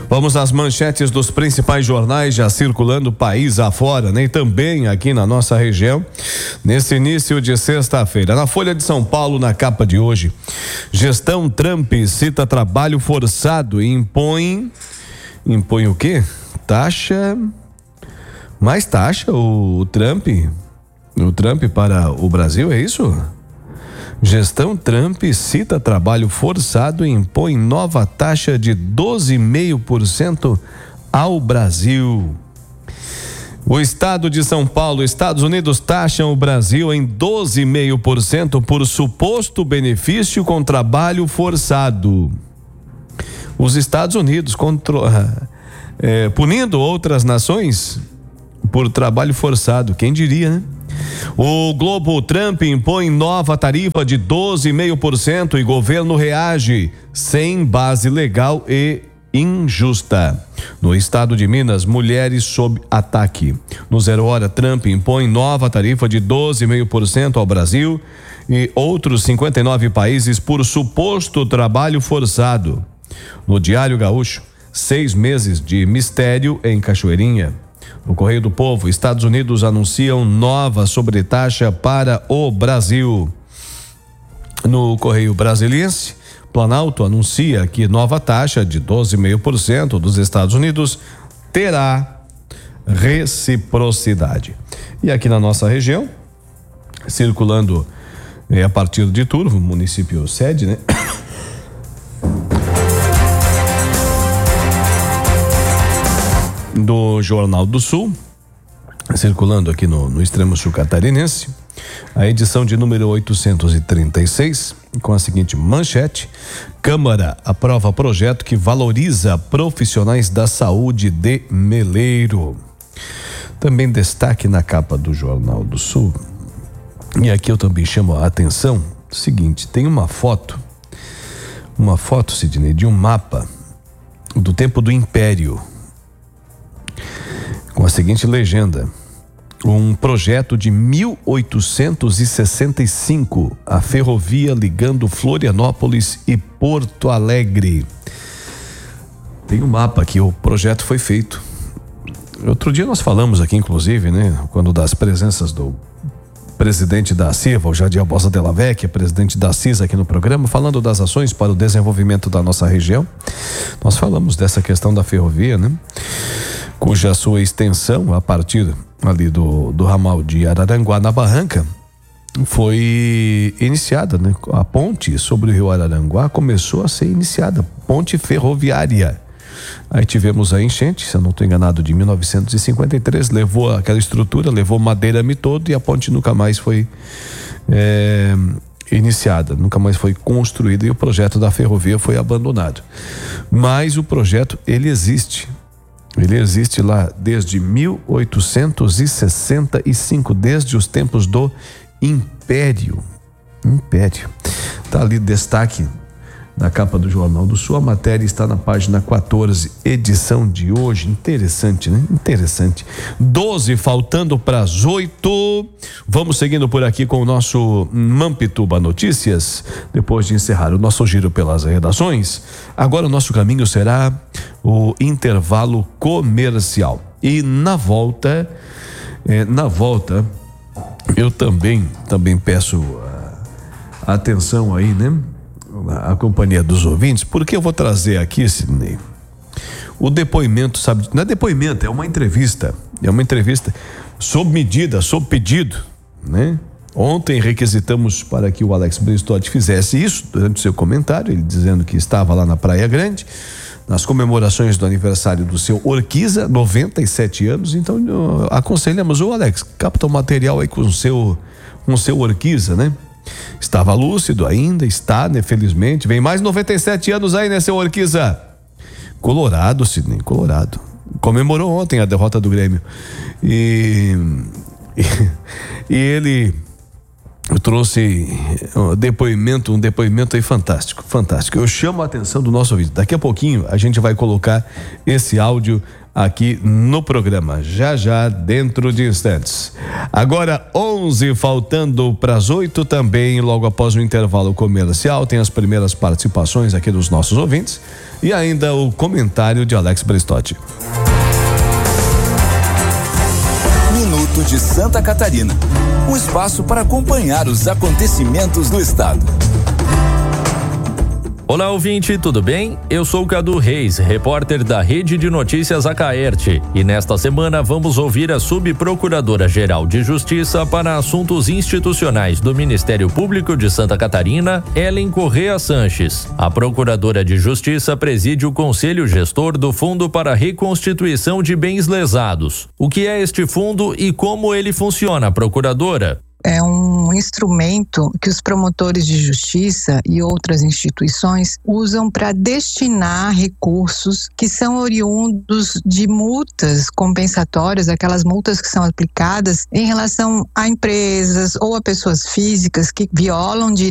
Vamos às manchetes dos principais jornais já circulando país afora, né? E também aqui na nossa região, nesse início de sexta-feira. Na Folha de São Paulo, na capa de hoje, gestão Trump cita trabalho forçado e impõe o quê? Mais taxa o Trump para o Brasil, é isso? Gestão Trump cita trabalho forçado e impõe nova taxa de 12,5% ao Brasil. O estado de São Paulo, Estados Unidos taxam o Brasil em 12,5% por suposto benefício com trabalho forçado. Os Estados Unidos punindo outras nações por trabalho forçado, quem diria, né? O Globo, Trump impõe nova tarifa de 12,5% e governo reage sem base legal e injusta. No estado de Minas, mulheres sob ataque. No 0 Hora, Trump impõe nova tarifa de 12,5% ao Brasil e outros 59 países por suposto trabalho forçado. No Diário Gaúcho, 6 meses de mistério em Cachoeirinha. No Correio do Povo, Estados Unidos anunciam nova sobretaxa para o Brasil. No Correio Brasiliense, Planalto anuncia que nova taxa de 12,5% dos Estados Unidos terá reciprocidade. E aqui na nossa região, circulando a partir de Turvo, município sede, né? Do Jornal do Sul, circulando aqui no extremo sul catarinense, a edição de número 836, com a seguinte manchete: Câmara aprova projeto que valoriza profissionais da saúde de Meleiro. Também destaque na capa do Jornal do Sul, e aqui eu também chamo a atenção, seguinte, tem uma foto, Sidney, de um mapa do tempo do Império, com a seguinte legenda: um projeto de 1865, a ferrovia ligando Florianópolis e Porto Alegre. Tem um mapa aqui, o projeto foi feito. Outro dia nós falamos aqui, inclusive, né, quando das presenças do presidente da CIVA, o Jadir Bosa Della Vecchia, presidente da CISA aqui no programa, falando das ações para o desenvolvimento da nossa região. Nós falamos dessa questão da ferrovia, né? Cuja sua extensão, a partir ali do ramal de Araranguá, na Barranca, foi iniciada, né? A ponte sobre o rio Araranguá começou a ser iniciada, ponte ferroviária. Aí tivemos a enchente, se eu não estou enganado, de 1953, levou aquela estrutura, levou madeirame todo e a ponte nunca mais foi iniciada, nunca mais foi construída e o projeto da ferrovia foi abandonado. Mas o projeto, ele existe lá desde 1865, desde os tempos do Império. Tá ali destaque na capa do Jornal do Sul, a matéria está na página 14, edição de hoje. Interessante, né? Interessante. 12 faltando para as 8. Vamos seguindo por aqui com o nosso Mampituba Notícias, depois de encerrar o nosso giro pelas redações. Agora o nosso caminho será o intervalo comercial. E na volta eu também peço atenção aí, né? A companhia dos ouvintes, porque eu vou trazer aqui, Sidney, o depoimento, sabe? Não é depoimento, é uma entrevista sob medida, sob pedido, né? Ontem requisitamos para que o Alex Bristotti fizesse isso durante o seu comentário, ele dizendo que estava lá na Praia Grande, nas comemorações do aniversário do seu Orquiza, 97 anos, então aconselhamos o Alex, capta o material aí com o seu Orquiza, né? Estava lúcido ainda, está, né? Felizmente, vem mais 97 anos aí, né, seu Orquiza? Colorado, Sidney, Colorado. Comemorou ontem a derrota do Grêmio. E ele Eu trouxe um depoimento aí fantástico. Eu chamo a atenção do nosso ouvinte. Daqui a pouquinho a gente vai colocar esse áudio aqui no programa, já dentro de instantes. Agora 11, faltando para as 8 também, logo após o intervalo comercial, tem as primeiras participações aqui dos nossos ouvintes e ainda o comentário de Alex Bristotti. Minuto de Santa Catarina, um espaço para acompanhar os acontecimentos do estado. Olá, ouvinte, tudo bem? Eu sou o Cadu Reis, repórter da Rede de Notícias Acaerte, e nesta semana vamos ouvir a Subprocuradora-Geral de Justiça para Assuntos Institucionais do Ministério Público de Santa Catarina, Ellen Correa Sanches. A Procuradora de Justiça preside o Conselho Gestor do Fundo para Reconstituição de Bens Lesados. O que é este fundo e como ele funciona, Procuradora? É um instrumento que os promotores de justiça e outras instituições usam para destinar recursos que são oriundos de multas compensatórias, aquelas multas que são aplicadas em relação a empresas ou a pessoas físicas que violam